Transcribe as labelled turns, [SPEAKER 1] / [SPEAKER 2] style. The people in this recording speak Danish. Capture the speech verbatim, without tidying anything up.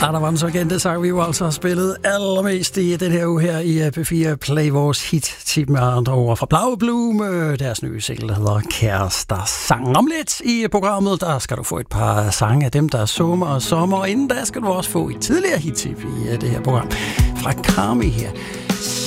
[SPEAKER 1] Ja, der var den så igen, det sang vi jo altså har spillet allermest i den her uge her i P fire Play, vores hit-tip med andre ord fra Blau Blume. Deres nye single, der hedder Kærester Sang. Om lidt i programmet, der skal du få et par sange af dem, der er sommer og sommer. Og inden da skal du også få et tidligere hit-tip i det her program fra Kami her.